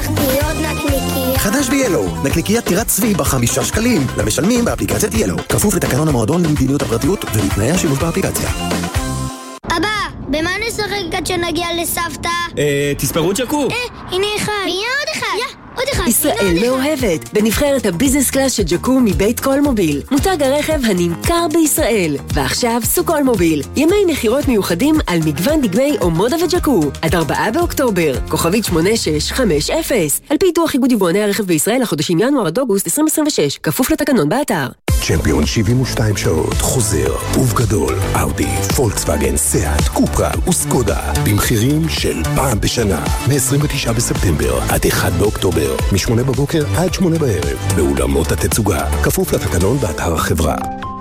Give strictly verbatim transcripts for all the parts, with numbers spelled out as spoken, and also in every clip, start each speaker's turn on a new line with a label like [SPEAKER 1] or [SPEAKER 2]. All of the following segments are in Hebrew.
[SPEAKER 1] לקחתי עוד נקניקיה.
[SPEAKER 2] חדש ביאלו, נקניקיית טירת צבי בחמישה שקלים, למשלמים באפליקציית יאלו. כפוף לתקנון המועדון למדיניות הפרטיות ולתנאי השימוש באפליקציה.
[SPEAKER 1] אבא, במה נשחק עד שנגיע לסבתא?
[SPEAKER 3] אה, תספרו ג'קו.
[SPEAKER 1] אה, הנה אחד. הנה עוד אחד. יא, עוד אחד.
[SPEAKER 4] ישראל מאוהבת בנבחרת הביזנס קלאס של ג'קו מבית קולמוביל. מותג הרכב הנמכר בישראל. ועכשיו סוקולמוביל. ימי מחירות מיוחדים על מגוון דגמי אומודה וג'קו. עד ארבעה באוקטובר. כוכבית שמונה שש חמש אפס. על פי פיתוח איגוד יבואני הרכב בישראל לחודשים ינואר עד אוגוסט עשרים עשרים ושש. כפוף לתקנון באתר.
[SPEAKER 2] צ'מפיון שבעים ושתיים שעות חוזר ובגדול אאודי, פולקסווגן, סיאט, קופרה וסקודה במחירים של פעם בשנה מ-עשרים ותשעה בספטמבר עד אחד באוקטובר מ-שמונה בבוקר עד שמונה בערב באולמות התצוגה כפוף לתקנון באתר החברה.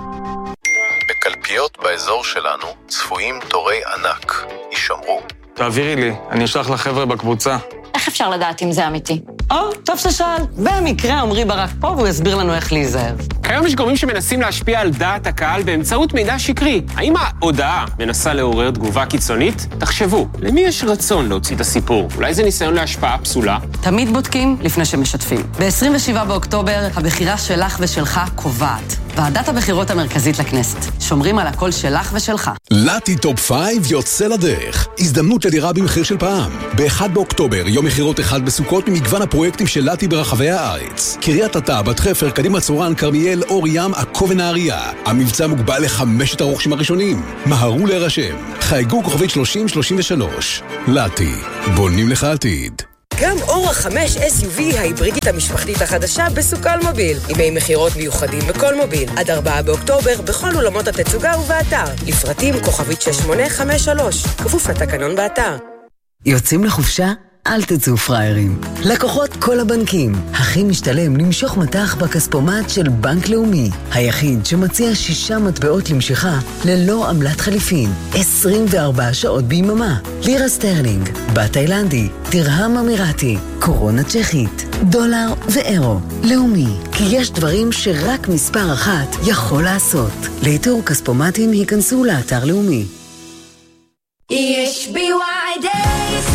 [SPEAKER 5] בקלפיות באזור שלנו צפויים תורי ענק. יישמרו.
[SPEAKER 6] תעבירי לי, אני אשלח לחבר'ה בקבוצה.
[SPEAKER 7] איך אפשר לדעת אם זה אמיתי?
[SPEAKER 8] או, טוב ששאל. במקרה עמרי ברק פה והוא יסביר לנו איך להיזהר.
[SPEAKER 9] כיום יש גורמים שמנסים להשפיע על דעת הקהל באמצעות מידע שקרי. האם ההודעה מנסה לעורר תגובה קיצונית? תחשבו, למי יש רצון להוציא את הסיפור? אולי זה ניסיון להשפעה פסולה?
[SPEAKER 8] תמיד בודקים לפני שמשתפים. ב-עשרים ושבעה באוקטובר הבחירה שלך ושלך קובעת. ועדת הבחירות המרכזית לכנסת. שומרים על הקול שלך ושלך.
[SPEAKER 10] לטי טופ חמש יוצא לדרך. הזדמנות לדירה במחיר של פעם. ב-אחד באוקטובר, יום מחירות אחד בסוכות ממגוון הפרויקטים של לטי ברחבי הארץ. קריית אתא, בת חפר, קדימה צורן, כרמיאל, אור ים, עכו ונהריה. המבצע מוגבל לחמשת הרוכשים הראשונים. מהרו להירשם. חייגו כוכבית שלושים שלושים ושלוש. לטי, בונים לך עתיד.
[SPEAKER 11] גם אורה חמש אס יו וי ההיברידית המשפחתית החדשה בסוקולמוביל. ימי מחירות מיוחדים בקולמוביל. עד ארבעה באוקטובר בכל אולמות התצוגה ובאתר. לפרטים כוכבית שש שמונה חמש שלוש. כפוף לתקנון באתר.
[SPEAKER 12] יוצאים לחופשה? אל תצאו פריירים. לקוחות כל הבנקים. הכי משתלם למשוך מטח בכספומט של בנק לאומי. היחיד שמציע שישה מטבעות למשיכה ללא עמלת חליפין. עשרים וארבע שעות ביממה. לירה סטרלינג, בת תאילנדי, תרהם אמירתי, קורונה צ'כית, דולר ואירו. לאומי. כי יש דברים שרק מספר אחת יכול לעשות. לאיתור כספומטים היכנסו לאתר לאומי.
[SPEAKER 13] יש בי וואי דייס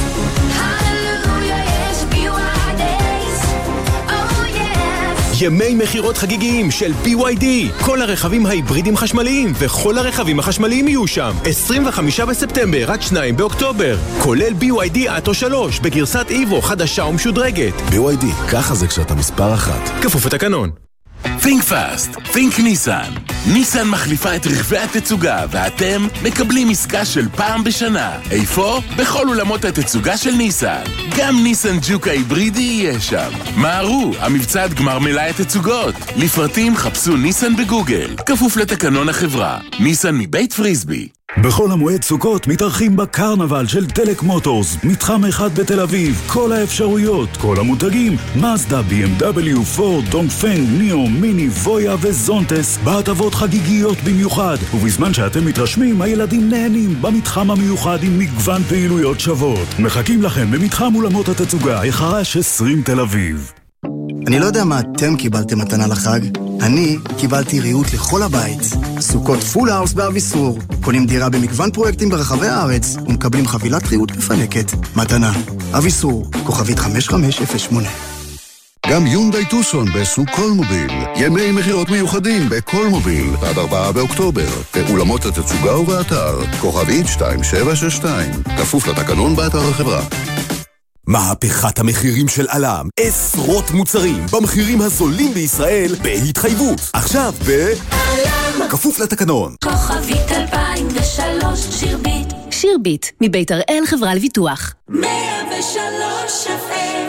[SPEAKER 14] ימי מחירות חגיגיים של בי וואי די. כל הרכבים ההיברידים חשמליים וכל הרכבים החשמליים יהיו שם. עשרים וחמישה בספטמבר עד שניים באוקטובר. כולל בי וואי די אטו שלוש בגרסת איבו חדשה ומשודרגת.
[SPEAKER 10] בי וואי די, ככה זה כשאתה מספר אחת.
[SPEAKER 14] כפוף לתקנון.
[SPEAKER 15] Think fast, think ניסן. ניסן מחליפה את רכבי התצוגה ואתם מקבלים עסקה של פעם בשנה. איפה? בכל אולמות התצוגה של ניסן. גם ניסן ג'וק ההיברידי יהיה שם. מהרו, המבצע עד גמר מלאי התצוגות. לפרטים חפשו ניסן בגוגל. כפוף לתקנון החברה. ניסן מבית פריסבי.
[SPEAKER 16] בכל המועד סוכות מתארחים בקרנבל של טלק מוטורס, מתחם אחד בתל אביב, כל האפשרויות, כל המותגים, מזדה, בי אם דאבליו, פורד, דונגפנג, ניאו, מיני, וויה וזונטס, בהטבות חגיגיות במיוחד, ובזמן שאתם מתרשמים, הילדים נהנים במתחם המיוחד עם מגוון פעילויות שוות. מחכים לכם במתחם אולמות התצוגה, החרש עשרים תל אביב.
[SPEAKER 17] אני לא יודע מה אתם קיבלתם מתנה לחג. אני קיבלתי ריהוט לכל הבית. סוכות פול האוס באביסור. קונים דירה במגוון פרויקטים ברחבי הארץ ומקבלים חבילת ריהוט מפנקת. מתנה. אביסור. כוכבית חמש חמש אפס שמונה.
[SPEAKER 18] גם יונדאי טוסון בסוקולמוביל. ימי מחירות מיוחדים בקולמוביל עד ארבעה באוקטובר. באולמות התצוגה ובאתר. כוכבית שתיים שבע שש שתיים. כפוף לתקנון באתר החברה.
[SPEAKER 10] מהפכת המחירים של אלם, עשרות מוצרים במחירים הזולים בישראל בהתחייבות. עכשיו ב... אלם. כפוף לתקנון.
[SPEAKER 13] כוכבית אלפיים ושלוש שירבית.
[SPEAKER 4] שירבית, מבית הראל חברה לביטוח.
[SPEAKER 13] מאה ושלוש אף אם.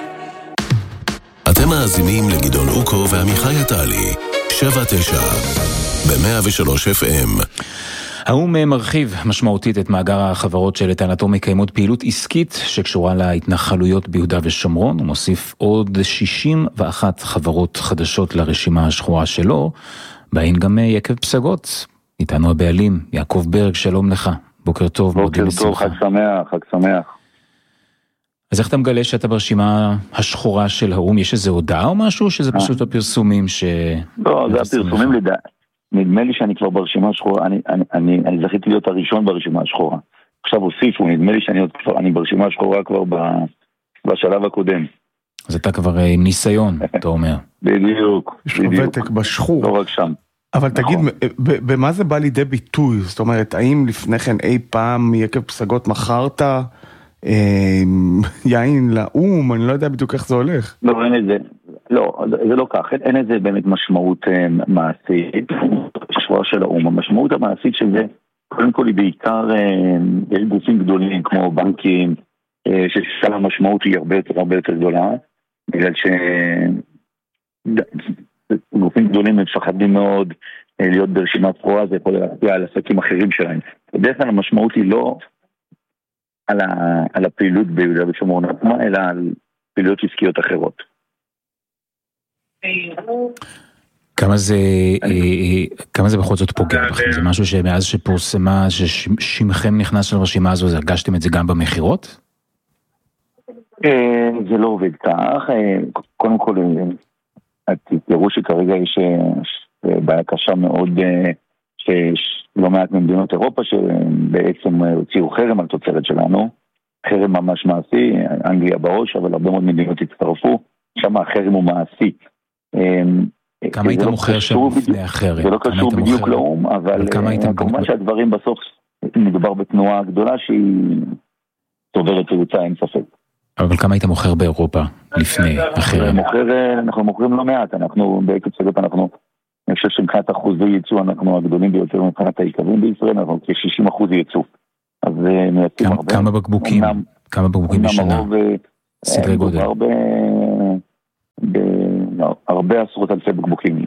[SPEAKER 15] אתם מאזינים לגדעון אוקו ועמיחי עטלי. שבע תשע ב-מאה ושלוש אף אם.
[SPEAKER 19] האום מרחיב משמעותית את מאגר החברות שלטענתו מקיימות פעילות עסקית שקשורה להתנחלויות ביהודה ושומרון. הוא מוסיף עוד שישים ואחת חברות חדשות לרשימה השחורה שלו, בהן גם יקב פסגות. איתנו הבעלים, יעקב ברג, שלום לך. בוקר טוב.
[SPEAKER 20] בוקר טוב, חג שמח, חג שמח.
[SPEAKER 19] אז איך אתה מגלה שאתה ברשימה השחורה של האום? יש איזו הודעה או משהו, שזה פשוט הפרסומים ש...
[SPEAKER 20] לא, זה הפרסומים לדעת. נדמה לי שאני כבר ברשימה השחורה, אני, אני, אני, אני זכיתי להיות הראשון ברשימה השחורה. עכשיו הוסיפו, נדמה לי שאני עוד כבר, אני ברשימה השחורה כבר ב, בשלב הקודם.
[SPEAKER 19] אז אתה כבר עם ניסיון, אתה אומר.
[SPEAKER 20] בדיוק,
[SPEAKER 3] יש לו ותק בשחור.
[SPEAKER 20] לא רק שם.
[SPEAKER 3] אבל תגיד, במה זה בא לידי ביטוי? זאת אומרת, האם לפני כן אי פעם יקב פסגות מכרת יין לאום? אני לא יודע בדיוק איך זה הולך.
[SPEAKER 20] לא, אין איזה, לא, זה לא כך, אין איזה באמת משמעות מעשית, שורה של האום. המשמעות המעשית של זה, קודם כל היא בעיקר, יש גופים גדולים כמו בנקים, ששם המשמעות היא הרבה יותר, הרבה יותר גדולה, בגלל ש... גופים גדולים מפחדים מאוד להיות ברשימת פרועה, זה יכול להשפיע על עסקים אחרים שלהם. בדרך כלל המשמעות היא לא על, ה... על הפעילות ביהודה ושומרון עצמה, אלא על פעילויות עסקיות אחרות.
[SPEAKER 19] כמה זה, כמה זה בכל זאת פוגע בכם? זה משהו שמאז שפורסמה, ששמכם נכנס לרשימה הזו, הרגשתם את זה גם במחירות?
[SPEAKER 20] זה לא עובד כך. קודם כל, תראו שכרגע יש בעיה קשה מאוד, שלא מעט ממדינות אירופה שבעצם הוציאו חרם על תוצרת שלנו, חרם ממש מעשי, אנגליה בראש, אבל הרבה מאוד מדינות הצטרפו, שם החרם הוא מעשי.
[SPEAKER 19] כמה היית מוכר שם לפני החרם?
[SPEAKER 20] זה לא קשור בדיוק לאום, אבל כמובן שהדברים בסוף מדובר בתנועה גדולה שהיא צוברת תאוצה, אין ספק.
[SPEAKER 19] אבל כמה היית מוכר באירופה לפני החרם?
[SPEAKER 20] אנחנו מוכרים לא מעט, אנחנו בעקב סגות, אנחנו, אני חושב שמבחינת אחוזי ייצוא, אנחנו הגדולים ביותר מבחינת העיקרים בישראל, אנחנו כ-שישים אחוז ייצוא. אז מייצאים הרבה.
[SPEAKER 19] כמה בקבוקים? כמה בקבוקים בשנה? סדרי גודל.
[SPEAKER 20] הרבה עשרות אלפי בקבוקים.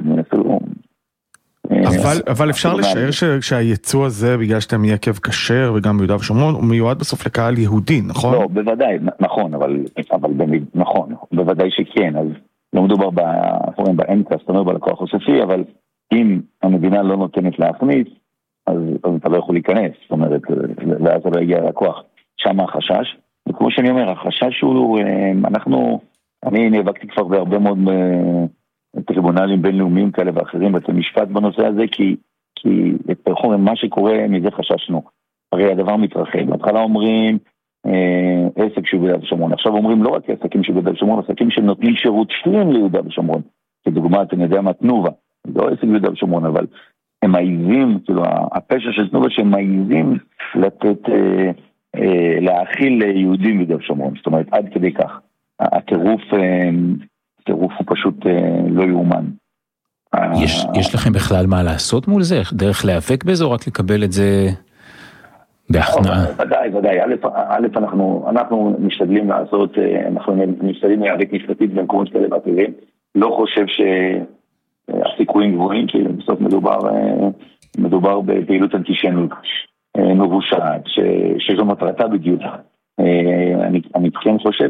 [SPEAKER 3] אבל, אבל אפשר לשער שהייצוא הזה, בגלל שאתם יקב כשר וגם ביהודה ושומרון, הוא מיועד בסוף לקהל יהודי, נכון?
[SPEAKER 20] לא, בוודאי, נכון, אבל, אבל נכון, בוודאי שכן, אז לא מדובר באמצע, זאת אומרת בלקוח הסופי, אבל אם המדינה לא נותנת להכניס, אז, אז אתה לא יכול להיכנס, זאת אומרת, ואז לא יגיע לקוח. שם החשש, וכמו שאני אומר, החשש הוא, אנחנו, אני נאבקתי כבר בהרבה מאוד טריבונלים בינלאומיים כאלה ואחרים, בתי משפט בנושא הזה, כי, כי פרחור, מה שקורה, מזה חששנו. הרי הדבר מתרחב. בהתחלה אומרים, אה, עסק שהוא ביהודה ושומרון. עכשיו אומרים לא רק עסקים שהוא ביהודה ושומרון, עסקים שנותנים שירות שלם ליהודה ושומרון. כדוגמת, אני יודע מה, תנובה. לא עסק ביהודה ושומרון, אבל הם מעיזים, כאילו, הפשע של תנובה שהם מעיזים לתת, אה, אה, להאכיל ליהודים ביהודה ושומרון. זאת אומרת, עד כדי כך. הטירוף, אה, הטירוף הוא פשוט אה, לא יאומן.
[SPEAKER 19] יש, יש לכם בכלל מה לעשות מול זה? דרך להיאבק בזה או רק לקבל את זה בהכנעה?
[SPEAKER 20] ודאי, ודאי. א', א', אנחנו, אנחנו משתדלים לעשות, אנחנו משתדלים להיאבק משפטית במקומות כאלה ואחרים. לא חושב שהסיכויים גבוהים, כי בסוף מדובר, מדובר בפעילות אנטישמית מבושעת, שזו מטרתה בדיוק. אני, אני כן חושב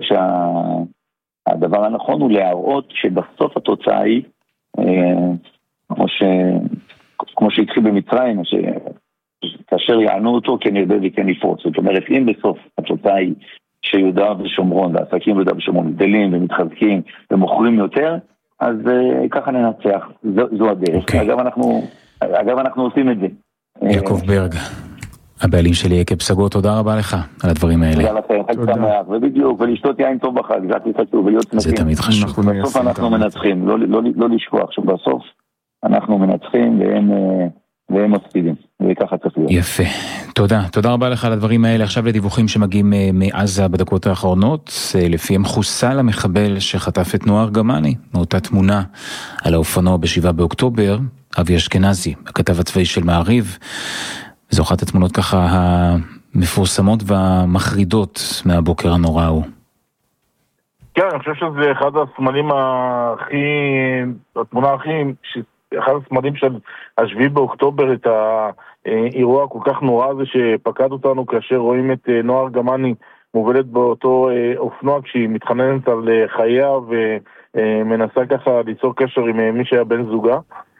[SPEAKER 20] שהדבר הנכון הוא להראות שבסוף התוצאה היא, כמו ש... כמו שהתחיל במצרים, כאשר יענו אותו כן ירבה וכן יפרוץ. זאת אומרת, אם בסוף התוצאה היא שיהודה ושומרון, והעסקים ביהודה ושומרון גדלים ומתחזקים ומוכרים יותר, אז uh, ככה ננצח. זו, זו הדרך. Okay. אגב, אנחנו, אגב, אנחנו עושים את זה.
[SPEAKER 19] יעקב ברג, הבעלים שלי יקב פסגות, תודה רבה לך על הדברים האלה.
[SPEAKER 20] תודה לכם, חג שמח, ובדיוק, ולשתות יין טוב בחג, זה הכי חשוב, ולהיות שמחים.
[SPEAKER 19] זה תמיד חשוב.
[SPEAKER 20] בסוף אנחנו מנצחים, לא, לא, לא לשכוח שבסוף אנחנו מנצחים והם, והם מפסידים, וככה צריך להיות.
[SPEAKER 19] יפה, תודה, תודה רבה לך על הדברים האלה. עכשיו לדיווחים שמגיעים מעזה בדקות האחרונות, לפיהם חוסל המחבל שחטף את נוער גמני, מאותה תמונה על האופנוע בשבעה באוקטובר, אבי אשכנזי, הכתב הצבאי של מעריב, זו אחת התמונות ככה המפורסמות והמחרידות מהבוקר הנורא ההוא.
[SPEAKER 21] כן, אני חושב שזה אחד הסמלים הכי, התמונה הכי, אחד הסמלים של השביעי באוקטובר, את האירוע כל כך נורא הזה שפקד אותנו כאשר רואים את נוער גמני מובלת באותו אופנוע כשהיא מתחננת על חייה ומנסה ככה ליצור קשר עם מי שהיה בן זוגה.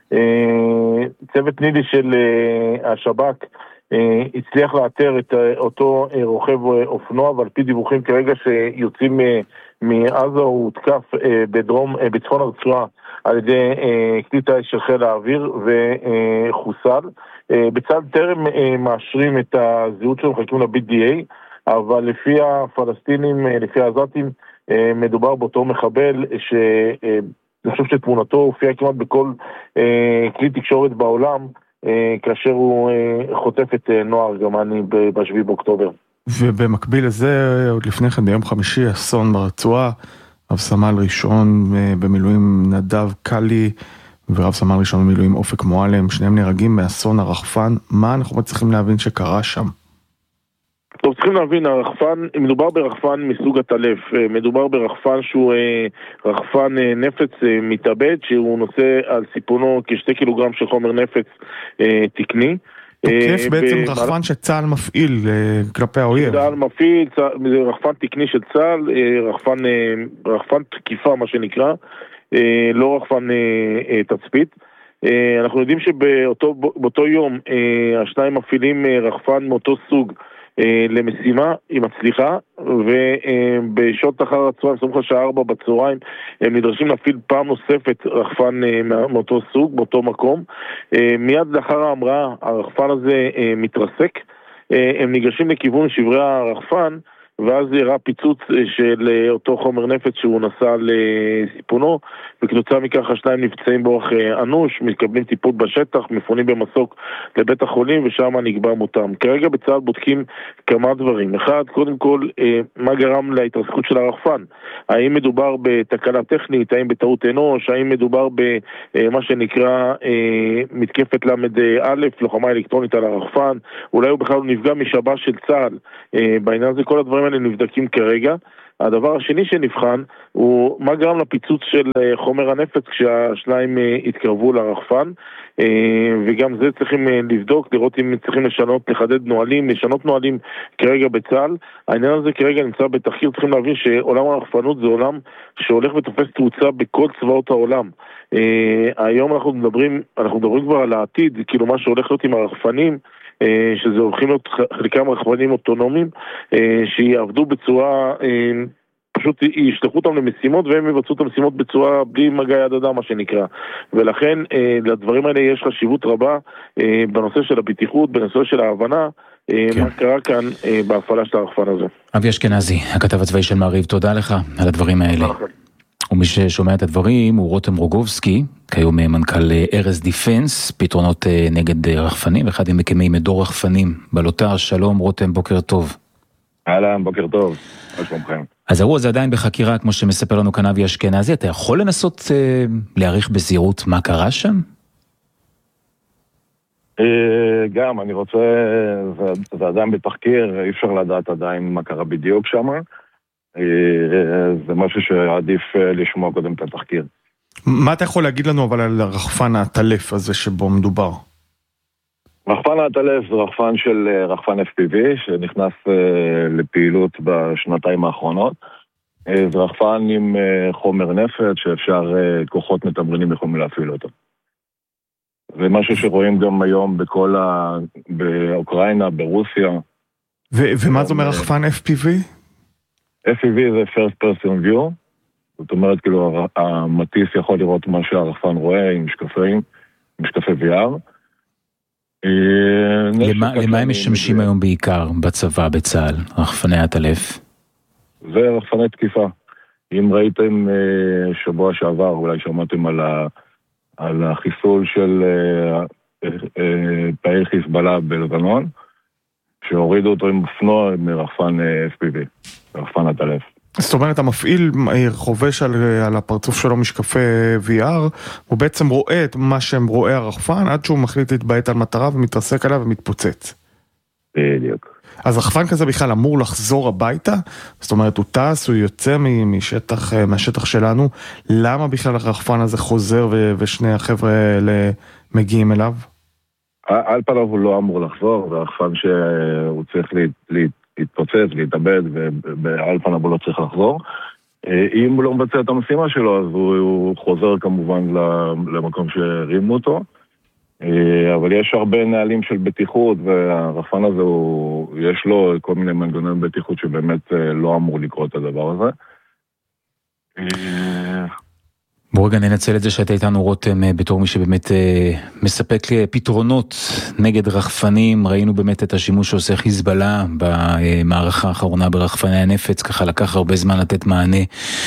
[SPEAKER 21] צוות נילי של השב"כ הצליח לאתר את אותו רוכב אופנוע, ועל פי דיווחים כרגע שיוצאים מעזה הוא הותקף בדרום, בצפון הרצועה על ידי כלי טיס של חיל האוויר וחוסל. בצד טרם מאשרים את הזהות שלו, מחכים ל-בי די איי, אבל לפי הפלסטינים, לפי העזתים, מדובר באותו מחבל שאני חושב שתמונתו הופיעה כמעט בכל כלי תקשורת בעולם, כאשר הוא חוטף את נועה ארגמני בשביעי באוקטובר.
[SPEAKER 3] ובמקביל לזה, עוד לפני כן ביום חמישי, אסון ברצועה, רב סמל ראשון במילואים נדב קלי, ורב סמל ראשון במילואים אופק מועלם, שניהם נהרגים באסון הרחפן. מה אנחנו צריכים להבין שקרה שם?
[SPEAKER 21] טוב, צריכים להבין, הרחפן, מדובר ברחפן מסוג הטלף, מדובר ברחפן שהוא רחפן נפץ מתאבד, שהוא נושא על סיפונו כשתי קילוגרם של חומר נפץ תקני.
[SPEAKER 3] תוקף בעצם רחפן שצה"ל מפעיל כלפי האויב.
[SPEAKER 21] צה"ל מפעיל, זה רחפן תקני של צה"ל, רחפן תקיפה מה שנקרא, לא רחפן תצפית. אנחנו יודעים שבאותו יום השניים מפעילים רחפן מאותו סוג למשימה, היא מצליחה, ובשעות אחר הצהריים, סמוך לשעה ארבע בצהריים, הם נדרשים להפעיל פעם נוספת רחפן מאותו סוג, באותו מקום. מיד לאחר ההמראה, הרחפן הזה מתרסק, הם ניגשים לכיוון שברי הרחפן, ואז יראה פיצוץ של אותו חומר נפץ שהוא נסע לסיפונו, וכתוצאה מכך השניים נפצעים באורח אנוש, מתקבלים טיפול בשטח, מפונים במסוק לבית החולים, ושם נקבע מותם. כרגע בצה"ל בודקים כמה דברים. אחד, קודם כל, מה גרם להתרסקות של הרחפן? האם מדובר בתקלה טכנית, האם בטעות אנוש, האם מדובר במה שנקרא מתקפת למד א', לוחמה אלקטרונית על הרחפן, אולי הוא בכלל נפגע משב"ש של צה"ל. בעניין הזה כל הדברים האלה נבדקים כרגע. הדבר השני שנבחן הוא מה גרם לפיצוץ של חומר הנפץ כשהשניים התקרבו לרחפן, וגם זה צריכים לבדוק, לראות אם צריכים לשנות, לחדד נועלים, לשנות נועלים כרגע בצה"ל. העניין הזה כרגע נמצא בתחקיר, צריכים להבין שעולם הרחפנות זה עולם שהולך ותופס תאוצה בכל צבאות העולם. היום אנחנו מדברים, אנחנו מדברים כבר על העתיד, כאילו מה שהולך להיות עם הרחפנים, שזה הולכים להיות חלקם רחפנים אוטונומיים, שיעבדו בצורה, פשוט ישלחו אותם למשימות, והם יבצעו את המשימות בצורה בלי מגע יד אדם, מה שנקרא. ולכן, לדברים האלה יש חשיבות רבה בנושא של הבטיחות, בנושא של ההבנה, מה קרה כאן בהפעלה של הרחפן הזה.
[SPEAKER 19] אבי אשכנזי, הכתב הצבאי של מעריב, תודה לך על הדברים האלה. ומי ששומע את הדברים הוא רותם רוגובסקי, כיום מנכ"ל ארז דיפנס, פתרונות נגד רחפנים, אחד עם מקימי מדור רחפנים בלוטר. שלום רותם, בוקר טוב.
[SPEAKER 1] אהלן, בוקר טוב, מה שלומכם?
[SPEAKER 19] אז האירוע זה עדיין בחקירה, כמו שמספר לנו כאן אבי אשכנזי, אתה יכול לנסות אה, להעריך בזהירות מה קרה שם?
[SPEAKER 1] אה, גם, אני רוצה, זה, זה עדיין בתחקיר, אי אפשר לדעת עדיין מה קרה בדיוק שם, זה משהו שעדיף לשמוע קודם את התחקיר.
[SPEAKER 3] מה אתה יכול להגיד לנו אבל על הרחפן הטלף הזה שבו מדובר?
[SPEAKER 1] רחפן הטלף זה רחפן של רחפן אף פי וי שנכנס לפעילות בשנתיים האחרונות. זה רחפן עם חומר נפץ שאפשר, כוחות מתמרנים יכולים להפעיל אותו. זה משהו שרואים גם היום בכל ה... באוקראינה, ברוסיה.
[SPEAKER 3] ו- ומה זה אומר רחפן אף פי וי?
[SPEAKER 1] אף פי וי זה First Person View, זאת אומרת, כאילו, המטיס יכול לראות מה שהרחפן רואה עם משקפים, משקפי וי אר.
[SPEAKER 19] למה הם משמשים היום בעיקר בצבא, בצה"ל, רחפני הטלף?
[SPEAKER 1] זה רחפני תקיפה. אם ראיתם שבוע שעבר, אולי שמעתם על החיסול של פעיל חיזבאללה בלבנון, שהורידו אותו עם אופנוע מרחפן אף פי וי, רחפן הטלף.
[SPEAKER 3] זאת אומרת, המפעיל חובש על, על הפרצוף שלו משקפי וי אר, הוא בעצם רואה את מה שהם רואה הרחפן, עד שהוא מחליט להתבעט על מטרה ומתרסק עליו ומתפוצץ.
[SPEAKER 1] בדיוק.
[SPEAKER 3] אז רחפן כזה בכלל אמור לחזור הביתה? זאת אומרת, הוא טס, הוא יוצא משטח, מהשטח שלנו, למה בכלל הרחפן הזה חוזר ו- ושני החבר'ה האלה מגיעים אליו?
[SPEAKER 1] על פניו הוא לא אמור לחזור, זה רחפן שהוא צריך להתפוצץ, להתאבד, ועל פניו הוא לא צריך לחזור. אם הוא לא מבצע את המשימה שלו, אז הוא חוזר כמובן למקום שהרימו אותו. אבל יש הרבה נהלים של בטיחות, והרחפן הזה, הוא, יש לו כל מיני מנגנונים בטיחות שבאמת לא אמור לקרות את הדבר הזה.
[SPEAKER 19] בואו רגע ננצל את זה שאתה איתנו רותם בתור מי שבאמת מספק פתרונות נגד רחפנים. ראינו באמת את השימוש שעושה חיזבאללה במערכה האחרונה ברחפני הנפץ, ככה לקח הרבה זמן לתת מענה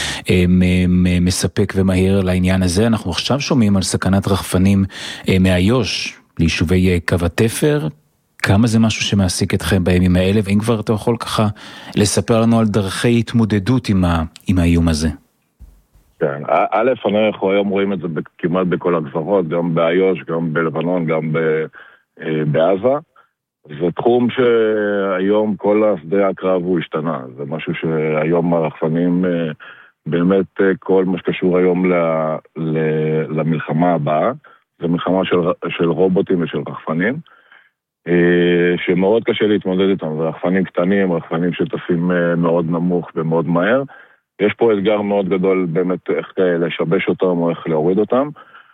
[SPEAKER 19] מספק ומהיר לעניין הזה. אנחנו עכשיו שומעים על סכנת רחפנים מאיו"ש ליישובי קו התפר. כמה זה משהו שמעסיק אתכם בימים האלה, ואם כבר אתה יכול ככה לספר לנו על דרכי התמודדות עם, ה, עם האיום הזה.
[SPEAKER 1] כן, א', אנחנו היום רואים את זה כמעט בכל הגזרות, גם באיו"ש, גם בלבנון, גם בעזה. זה תחום שהיום כל השדה הקרב הוא השתנה. זה משהו שהיום הרחפנים, באמת כל מה שקשור היום למלחמה הבאה, זה מלחמה של, של רובוטים ושל רחפנים. שמאוד קשה להתמודד איתם, זה רחפנים קטנים, רחפנים שטסים מאוד נמוך ומאוד מהר. יש פה אתגר מאוד גדול באמת איך לשבש אותם או איך להוריד אותם.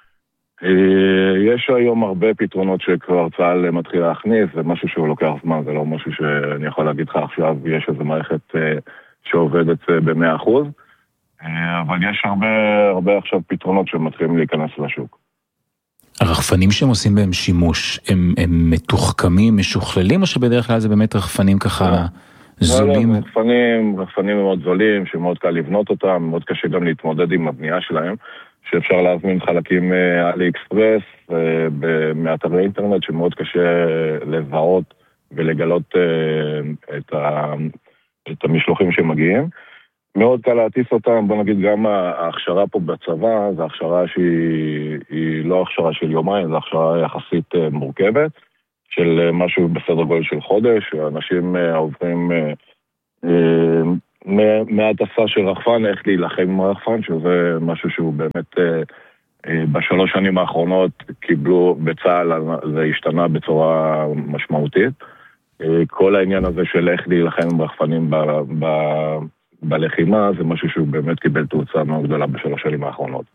[SPEAKER 1] יש היום הרבה פתרונות שכבר צה"ל מתחיל להכניס, זה משהו שהוא לוקח זמן, זה לא משהו שאני יכול להגיד לך עכשיו, יש איזו מערכת שעובדת ב-מאה אחוז, אבל יש הרבה, הרבה עכשיו פתרונות שמתחילים להיכנס לשוק.
[SPEAKER 19] הרחפנים שהם עושים בהם שימוש, הם, הם מתוחכמים, משוכללים, או שבדרך כלל זה באמת רחפנים ככה זולים?
[SPEAKER 1] לא, לא, רחפנים, רחפנים מאוד זולים, שמאוד קל לבנות אותם, מאוד קשה גם להתמודד עם הבנייה שלהם, שאפשר להזמין חלקים אלי אקספרס, מאתרי אינטרנט, שמאוד קשה לזהות ולגלות את, ה, את המשלוחים שמגיעים. מאוד קל להטיס אותם, בוא נגיד גם ההכשרה פה בצבא, זו הכשרה שהיא לא הכשרה של יומיים, זו הכשרה יחסית מורכבת, של משהו בסדר גודל של חודש, אנשים עוברים מהטסה של רחפן, איך להילחם עם הרחפן, שזה משהו שהוא באמת בשלוש שנים האחרונות קיבלו בצה"ל, זה השתנה בצורה משמעותית. כל העניין הזה של איך להילחם עם רחפנים ב... ב בלחימה, זה משהו שהוא באמת קיבל תאוצה מאוד גדולה בשלוש שנים האחרונות.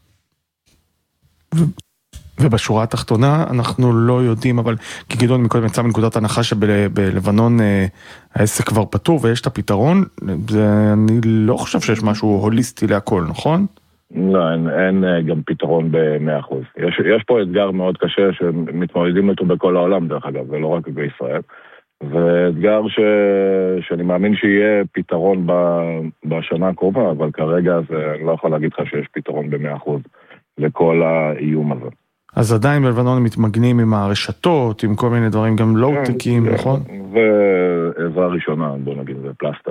[SPEAKER 3] ובשורה התחתונה אנחנו לא יודעים, אבל כי גדעון מקודם יצא מנקודת הנחה שבלבנון העסק כבר פתור ויש את הפתרון, זה, אני לא חושב שיש משהו הוליסטי להכל, נכון?
[SPEAKER 1] לא, אין, אין גם פתרון ב-מאה אחוז. יש, יש פה אתגר מאוד קשה שמתמודדים אותו בכל העולם דרך אגב, ולא רק בישראל. זה אתגר ש... שאני מאמין שיהיה פתרון ב... בשנה הקרובה, אבל כרגע זה... אני לא יכול להגיד לך שיש פתרון ב-מאה אחוז לכל האיום הזה.
[SPEAKER 3] אז עדיין בלבנון מתמגנים עם הרשתות, עם כל מיני דברים גם לואו-טקים, נכון?
[SPEAKER 1] ועזרה ראשונה, בוא נגיד, זה פלסטר.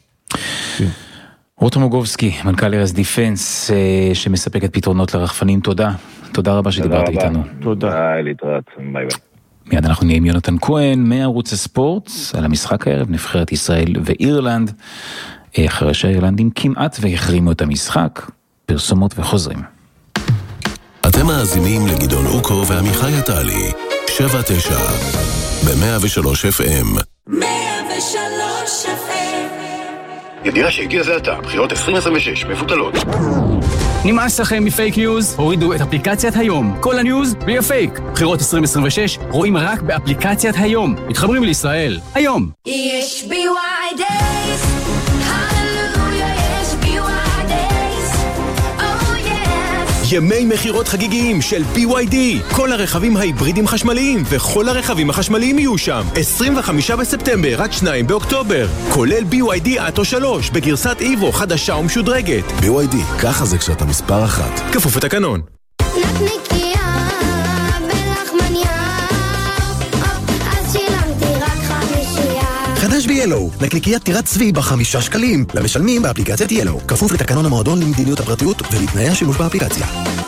[SPEAKER 19] רותם מוגובסקי, מנכ"ל ארז דיפנס, שמספקת פתרונות לרחפנים, תודה. תודה רבה שדיברת איתנו.
[SPEAKER 3] תודה.
[SPEAKER 1] ביי, להתראות, ביי ביי.
[SPEAKER 19] מיד אנחנו נהיה עם יונתן כהן מערוץ הספורט על המשחק הערב, נבחרת ישראל ואירלנד, אחרי שהאירלנדים כמעט והחרימו את המשחק, פרסומות וחוזרים.
[SPEAKER 14] אתם מאזינים לגדעון אוקו ועמיחי עטלי, שבע תשע, ב-מאה ושלוש אף אם.
[SPEAKER 13] מאה ושלוש אף אם.
[SPEAKER 5] ידיעה שהגיע זה עתה, בחירות עשרים עשרים ושש, מבוטלות.
[SPEAKER 2] נמאס לכם מפייק ניוז? הורידו את אפליקציית היום. כל הניוז בלי הפייק. בחירות עשרים עשרים ושש רואים רק באפליקציית היום. מתחברים לישראל. היום.
[SPEAKER 13] יש בי וואי דייס, הללויה, יש בי וואי דייס, oh yes.
[SPEAKER 14] ימי מחירות חגיגיים של בי וואי די. כל הרכבים ההיברידים חשמליים וכל הרכבים החשמליים יהיו שם. עשרים וחמישה בספטמבר עד שניים באוקטובר. כולל בי וואי די אטו שלוש בגרסת איבו חדשה ומשודרגת. בי וואי די, ככה זה כשאתה מספר אחת. כפוף לתקנון.
[SPEAKER 13] נקניקיה בלחמניה, אז שילמתי רק חמישייה.
[SPEAKER 22] חדש ב-ילו, נקניקיית טירת צבי בחמישה שקלים, למשלמים באפליקציית ילו. כפוף לתקנון המועדון למדיניות הפרטיות ולתנאי השימוש באפליקציה.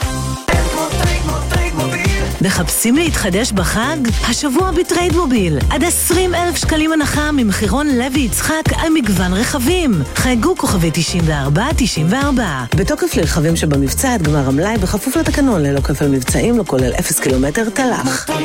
[SPEAKER 23] מחפשים להתחדש בחג? השבוע בטרייד מוביל. עד עשרים אלף שקלים הנחה ממחירון לוי יצחק על מגוון רכבים. חייגו כוכבי תשעים וארבע תשעים וארבע.
[SPEAKER 12] בתוקף לרכבים שבמבצע עד גמר המלאי בכפוף לתקנון ללא כפל מבצעים, לא כולל אפס קילומטר תלך.